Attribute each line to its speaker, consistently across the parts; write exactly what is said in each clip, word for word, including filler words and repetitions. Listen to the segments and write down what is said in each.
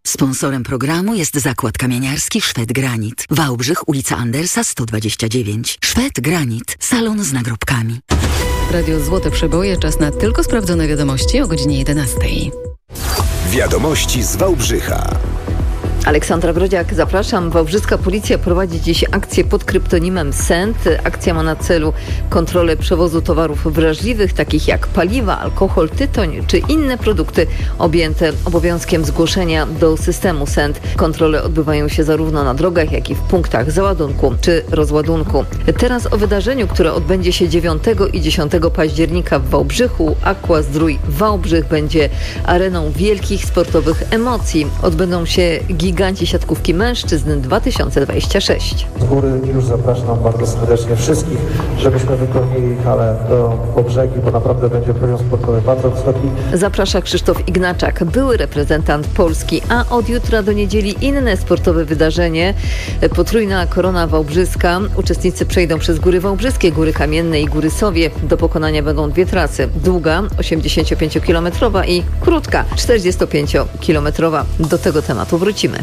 Speaker 1: Sponsorem programu jest Zakład Kamieniarski Szwed Granit. Wałbrzych, ulica Andersa sto dwadzieścia dziewięć. Szwed Granit. Salon z nagrobkami.
Speaker 2: Radio Złote Przeboje. Czas na tylko sprawdzone wiadomości o godzinie jedenastej.
Speaker 3: Wiadomości z Wałbrzycha.
Speaker 4: Aleksandra Brodziak, zapraszam. Wałbrzyska policja prowadzi dziś akcję pod kryptonimem Sent. Akcja ma na celu kontrolę przewozu towarów wrażliwych, takich jak paliwa, alkohol, tytoń czy inne produkty objęte obowiązkiem zgłoszenia do systemu Sent. Kontrole odbywają się zarówno na drogach, jak i w punktach załadunku czy rozładunku. Teraz o wydarzeniu, które odbędzie się dziewiątego i dziesiątego października w Wałbrzychu. Aqua Zdrój Wałbrzych będzie areną wielkich sportowych emocji. Odbędą się Giganci siatkówki mężczyzn dwa tysiące dwadzieścia sześć.
Speaker 5: Z góry już zapraszam bardzo serdecznie wszystkich, żebyśmy wypełnili halę do po brzegi, bo naprawdę będzie poziom sportowy bardzo wysoki.
Speaker 4: Zaprasza Krzysztof Ignaczak, były reprezentant Polski, a od jutra do niedzieli inne sportowe wydarzenie. Potrójna Korona Wałbrzyska. Uczestnicy przejdą przez Góry Wałbrzyskie, Góry Kamienne i Góry Sowie. Do pokonania będą dwie trasy. Długa, osiemdziesięciopięciokilometrowa i krótka, czterdziestopięciokilometrowa. Do tego tematu wrócimy.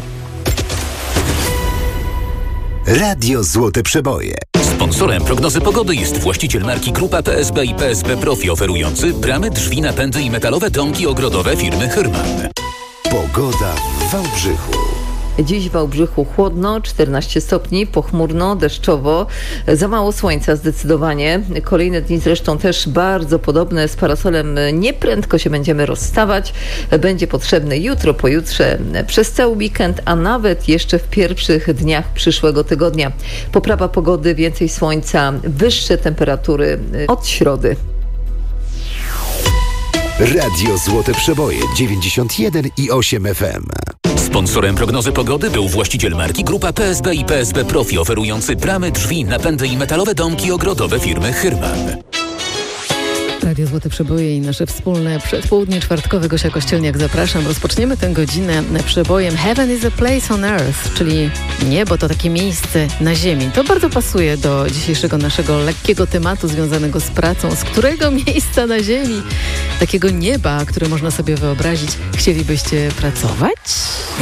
Speaker 3: Radio Złote Przeboje.
Speaker 6: Sponsorem prognozy pogody jest właściciel marki Grupa P S B i P S B Profi, oferujący bramy, drzwi, napędy i metalowe domki ogrodowe firmy Hyrman.
Speaker 3: Pogoda w Wałbrzychu.
Speaker 4: Dziś w Wałbrzychu chłodno, czternaście stopni, pochmurno, deszczowo, za mało słońca zdecydowanie. Kolejne dni zresztą też bardzo podobne, z parasolem nieprędko się będziemy rozstawać. Będzie potrzebny jutro, pojutrze, przez cały weekend, a nawet jeszcze w pierwszych dniach przyszłego tygodnia. Poprawa pogody, więcej słońca, wyższe temperatury od środy.
Speaker 3: Radio Złote Przeboje dziewięćdziesiąt jeden i osiem F M.
Speaker 6: Sponsorem prognozy pogody był właściciel marki Grupa P S B i P S B Profi, oferujący bramy, drzwi, napędy i metalowe domki ogrodowe firmy Hyrman.
Speaker 2: Radio Złote Przeboje i nasze wspólne przedpołudnie czwartkowe. Gosia Kościelniak, zapraszam. Rozpoczniemy tę godzinę przebojem Heaven is a place on earth, czyli niebo to takie miejsce na ziemi. To bardzo pasuje do dzisiejszego naszego lekkiego tematu związanego z pracą. Z którego miejsca na ziemi, takiego nieba, które można sobie wyobrazić, chcielibyście pracować?